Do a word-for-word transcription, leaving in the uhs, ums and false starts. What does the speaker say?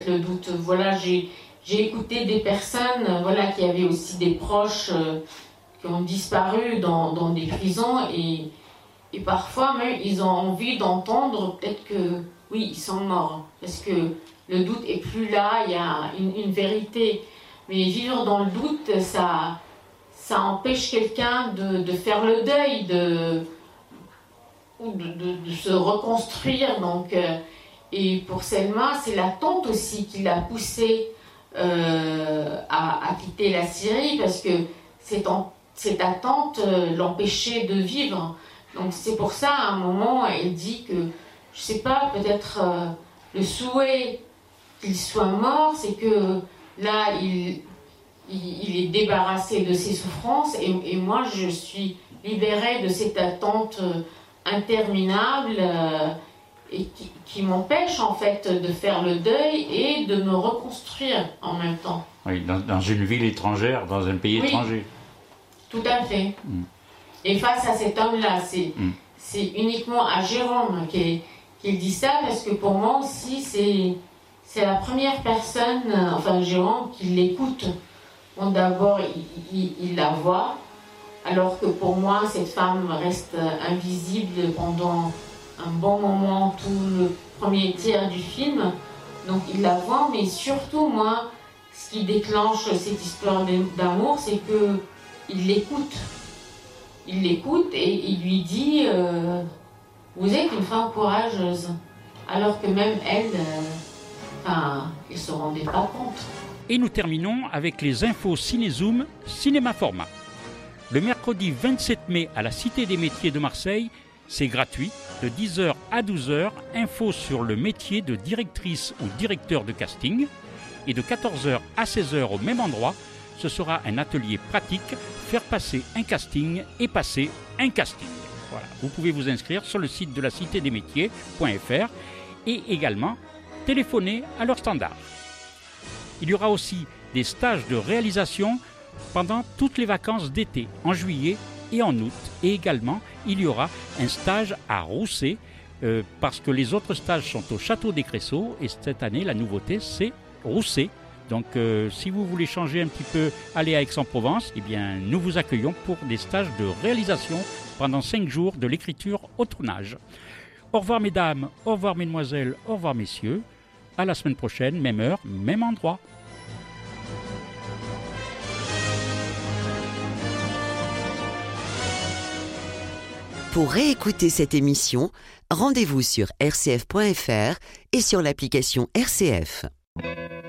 Le doute, voilà, j'ai, j'ai écouté des personnes, voilà, qui avaient aussi des proches euh, qui ont disparu dans, dans des prisons et, et parfois même ils ont envie d'entendre peut-être que oui, ils sont morts parce que le doute est plus là, il y a une, une vérité. Mais vivre dans le doute, ça, ça empêche quelqu'un de, de faire le deuil, de, ou de, de, de se reconstruire. Donc, euh, et pour Selma, c'est l'attente aussi qui l'a poussée euh, à, à quitter la Syrie parce que cette, en, cette attente euh, l'empêchait de vivre. Donc c'est pour ça, à un moment, elle dit que, je sais pas, peut-être euh, le souhait qu'il soit mort, c'est que là, il, il, il est débarrassé de ses souffrances et, et moi, je suis libérée de cette attente euh, interminable euh, et qui, qui m'empêche en fait de faire le deuil et de me reconstruire en même temps. Oui, dans, dans une ville étrangère, dans un pays oui, étranger. Tout à fait. Mm. Et face à cet homme-là, c'est, mm. c'est uniquement à Jérôme qu'il, qu'il dit ça parce que pour moi aussi, c'est, c'est la première personne, enfin Jérôme, qui l'écoute. Bon, d'abord, il, il, il la voit, alors que pour moi, cette femme reste invisible pendant un bon moment, tout le premier tiers du film. Donc il la voit, mais surtout, moi, ce qui déclenche cette histoire d'amour, c'est qu'il l'écoute. Il l'écoute et il lui dit euh, « Vous êtes une femme courageuse », alors que même elle, euh, enfin, elle ne se rendait pas compte. Et nous terminons avec les infos Cinézoom Cinéma Format. Le mercredi vingt-sept mai à la Cité des Métiers de Marseille, c'est gratuit, de dix heures à douze heures, info sur le métier de directrice ou directeur de casting. Et de quatorze heures à seize heures au même endroit, ce sera un atelier pratique, faire passer un casting et passer un casting. Voilà. Vous pouvez vous inscrire sur le site de la cité des métiers point f r et également téléphoner à leur standard. Il y aura aussi des stages de réalisation pendant toutes les vacances d'été, en juillet et en août. Et également, il y aura un stage à Rousset, euh, parce que les autres stages sont au Château des Cressaux, et cette année, la nouveauté, c'est Rousset. Donc, euh, si vous voulez changer un petit peu, aller à Aix-en-Provence, eh bien, nous vous accueillons pour des stages de réalisation pendant cinq jours de l'écriture au tournage. Au revoir, mesdames, au revoir, mesdemoiselles, au revoir, messieurs. À la semaine prochaine, même heure, même endroit. Pour réécouter cette émission, rendez-vous sur r c f point f r et sur l'application R C F.